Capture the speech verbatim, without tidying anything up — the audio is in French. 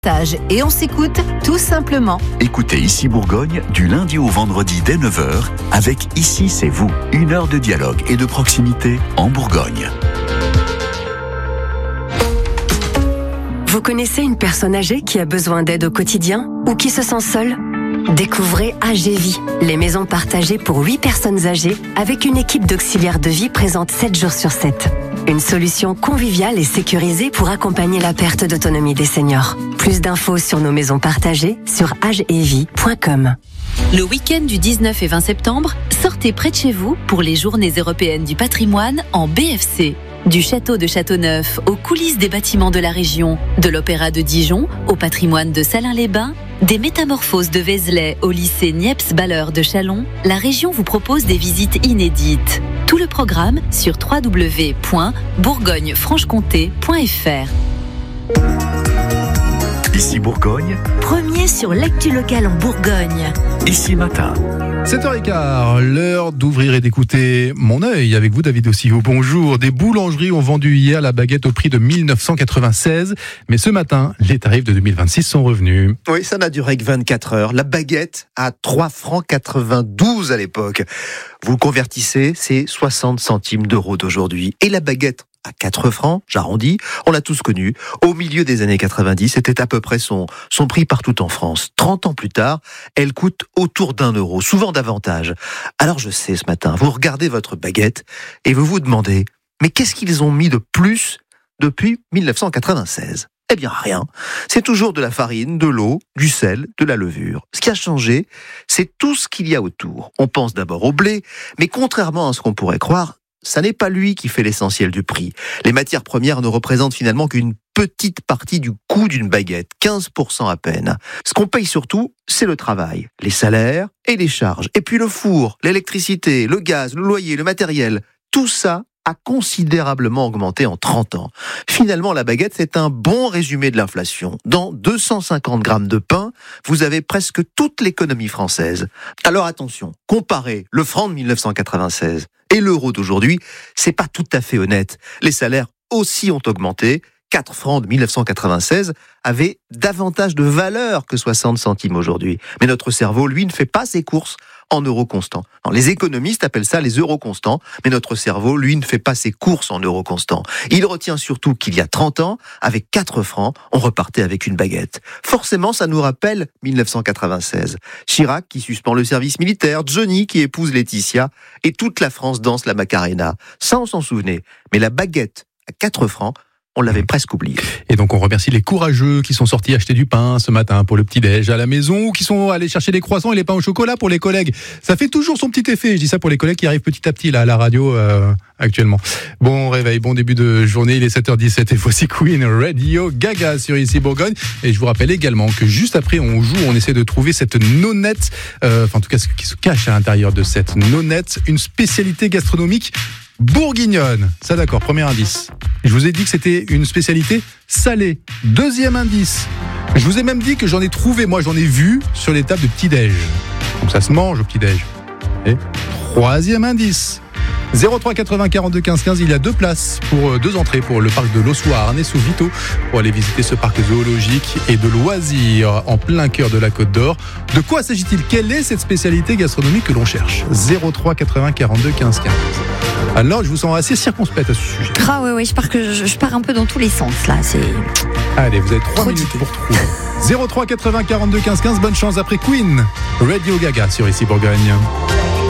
Et on s'écoute tout simplement. Écoutez Ici Bourgogne du lundi au vendredi dès neuf heures avec Ici c'est vous. Une heure de dialogue et de proximité en Bourgogne. Vous connaissez une personne âgée qui a besoin d'aide au quotidien ou qui se sent seule ? Découvrez A G Vie, les maisons partagées pour huit personnes âgées avec une équipe d'auxiliaires de vie présente sept jours sur sept. Une solution conviviale et sécurisée pour accompagner la perte d'autonomie des seniors. Plus d'infos sur nos maisons partagées sur agevie point com. Le week-end du dix-neuf et vingt septembre, sortez près de chez vous pour les Journées européennes du patrimoine en B F C. Du château de Châteauneuf aux coulisses des bâtiments de la région, de l'Opéra de Dijon au patrimoine de Salins-les-Bains, des métamorphoses de Vézelay au lycée Niepce-Balleur de Châlons, la région vous propose des visites inédites. Tout le programme sur w w w point bourgogne franche comté point f r. Ici Bourgogne, premier sur l'actu locale en Bourgogne. Ici Matin. sept heures quinze, l'heure d'ouvrir et d'écouter mon œil avec vous, David Ossio. Bonjour. Des boulangeries ont vendu hier la baguette au prix de mille neuf cent quatre-vingt-seize, mais ce matin, les tarifs de deux mille vingt-six sont revenus. Oui, ça n'a duré que vingt-quatre heures. La baguette à trois francs quatre-vingt-douze à l'époque. Vous le convertissez, c'est soixante centimes d'euros d'aujourd'hui. Et la baguette à quatre francs, j'arrondis, on l'a tous connu. Au milieu des années quatre-vingt-dix, c'était à peu près son, son prix partout en France. trente ans plus tard, elle coûte autour d'un euro, souvent davantage. Alors je sais, ce matin, vous regardez votre baguette et vous vous demandez, mais qu'est-ce qu'ils ont mis de plus depuis mille neuf cent quatre-vingt-seize ? Eh bien rien. C'est toujours de la farine, de l'eau, du sel, de la levure. Ce qui a changé, c'est tout ce qu'il y a autour. On pense d'abord au blé, mais contrairement à ce qu'on pourrait croire, ça n'est pas lui qui fait l'essentiel du prix. Les matières premières ne représentent finalement qu'une petite partie du coût d'une baguette, quinze pour cent à peine. Ce qu'on paye surtout, c'est le travail, les salaires et les charges. Et puis le four, l'électricité, le gaz, le loyer, le matériel, tout ça a considérablement augmenté en trente ans. Finalement, la baguette, c'est un bon résumé de l'inflation. Dans deux cent cinquante grammes de pain, vous avez presque toute l'économie française. Alors attention, comparez le franc de mille neuf cent quatre-vingt-seize et l'euro d'aujourd'hui, c'est pas tout à fait honnête. Les salaires aussi ont augmenté. quatre francs de mille neuf cent quatre-vingt-seize avaient davantage de valeur que soixante centimes aujourd'hui. Mais notre cerveau, lui, ne fait pas ses courses en euros constants. Alors, les économistes appellent ça les euros constants, mais notre cerveau, lui, ne fait pas ses courses en euros constants. Il retient surtout qu'il y a trente ans, avec quatre francs, on repartait avec une baguette. Forcément, ça nous rappelle mille neuf cent quatre-vingt-seize. Chirac qui suspend le service militaire, Johnny qui épouse Laetitia, et toute la France danse la Macarena. Ça, on s'en souvenait. Mais la baguette à quatre francs, on l'avait presque oublié. Et donc on remercie les courageux qui sont sortis acheter du pain ce matin pour le petit-déj à la maison ou qui sont allés chercher des croissants et les pains au chocolat pour les collègues. Ça fait toujours son petit effet. Je dis ça pour les collègues qui arrivent petit à petit là à la radio euh, actuellement. Bon réveil, bon début de journée. Il est sept heures dix-sept et voici Queen Radio Gaga sur Ici Bourgogne. Et je vous rappelle également que juste après on joue, on essaie de trouver cette nonnette, euh, enfin en tout cas ce qui se cache à l'intérieur de cette nonnette, une spécialité gastronomique bourguignonne. Ça d'accord, premier indice. Je vous ai dit que c'était une spécialité salée. Deuxième indice. Je vous ai même dit que j'en ai trouvé, moi j'en ai vu sur les tables de petit-déj. Donc ça se mange au petit-déj. Et troisième indice. zéro trois quatre-vingts quarante-deux quinze quinze, il y a deux places pour deux entrées pour le parc de l'Ossois à Arnay-sous-Vito pour aller visiter ce parc zoologique et de loisirs en plein cœur de la Côte d'Or. De quoi s'agit-il ? Quelle est cette spécialité gastronomique que l'on cherche ? zéro trois quatre-vingts quarante-deux quinze quinze. Alors, je vous sens assez circonspect à ce sujet. Ah oui, oui, je pars, que je, je pars un peu dans tous les sens là. C'est... Allez, vous avez trois Trop minutes d'idées. pour trouver. zéro trois quatre-vingts quarante-deux quinze quinze, bonne chance après Queen. Radio Gaga sur Ici Bourgogne.